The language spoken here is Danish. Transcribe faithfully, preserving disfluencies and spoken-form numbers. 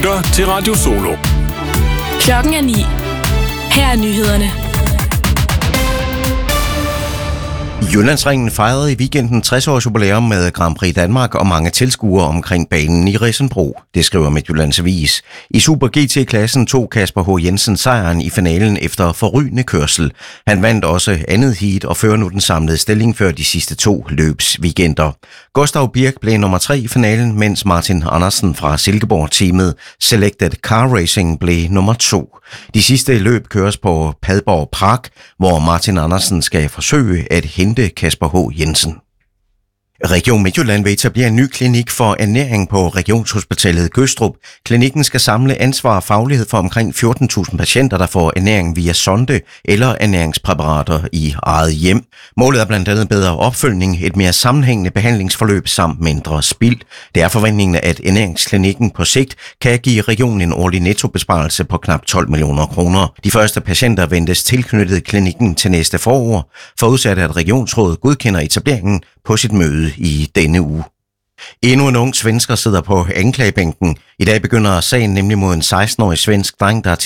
lytter til Radio Solo. Klokken er ni. Her er nyhederne. Jyllandsringen fejrede i weekenden tres års jubilæum med Grand Prix Danmark og mange tilskuere omkring banen i Risenbro. Det skriver Midtjyllands Avis. I Super G T-klassen tog Kasper H. Jensen sejren i finalen efter forrygende kørsel. Han vandt også andet heat og fører nu den samlede stilling før de sidste to løbsweekender. Gustav Birk blev nummer tre i finalen, mens Martin Andersen fra Silkeborg-teamet Selected Car Racing blev nummer to. De sidste løb køres på Padborg Park, hvor Martin Andersen skal forsøge at hente Kasper H. Jensen. Region Midtjylland vil etablere en ny klinik for ernæring på Regionshospitalet Gødstrup. Klinikken skal samle ansvar og faglighed for omkring fjorten tusind patienter, der får ernæring via sonde eller ernæringspræparater i eget hjem. Målet er blandt andet bedre opfølgning, et mere sammenhængende behandlingsforløb samt mindre spild. Det er forventningen, at ernæringsklinikken på sigt kan give regionen en årlig nettobesparelse på knap tolv millioner kroner. De første patienter ventes tilknyttet klinikken til næste forår, forudsat at regionsrådet godkender etableringen på sit møde i denne uge. Endnu en ung svensker sidder på anklagebænken. I dag begynder sagen nemlig mod en seksten-årig svensk dreng, der